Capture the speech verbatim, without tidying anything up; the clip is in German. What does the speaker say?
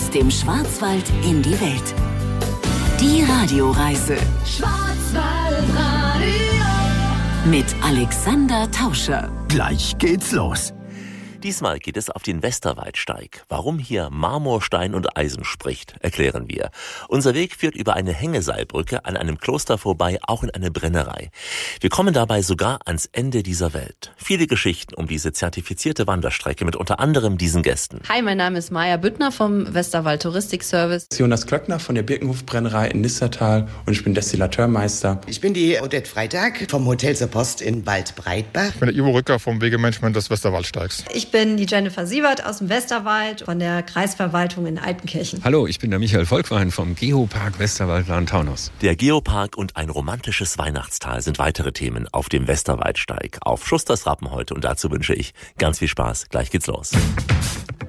Aus dem Schwarzwald in die Welt. Die Radioreise. Schwarzwaldradio. Mit Alexander Tauscher. Gleich geht's los. Diesmal geht es auf den Westerwaldsteig. Warum hier Marmor, Stein und Eisen spricht, erklären wir. Unser Weg führt über eine Hängeseilbrücke an einem Kloster vorbei, auch in eine Brennerei. Wir kommen dabei sogar ans Ende dieser Welt. Viele Geschichten um diese zertifizierte Wanderstrecke mit unter anderem diesen Gästen. Hi, mein Name ist Maja Büttner vom Westerwald Touristik Service. Jonas Klöckner von der Birkenhof-Brennerei in Nistertal und ich bin Destillateurmeister. Ich bin die Odette Freitag vom Hotel zur Post in Waldbreitbach. Ich bin der Ivo Rücker vom Wegemanagement des Westerwaldsteigs. Ich bin die Jennifer Sievert aus dem Westerwald von der Kreisverwaltung in Altenkirchen. Hallo, ich bin der Michael Volkwein vom Geopark Westerwald-Lahn-Taunus. Der Geopark und ein romantisches Weihnachtstal sind weitere Themen auf dem Westerwaldsteig. Auf Schusters Rappen heute und dazu wünsche ich ganz viel Spaß. Gleich geht's los.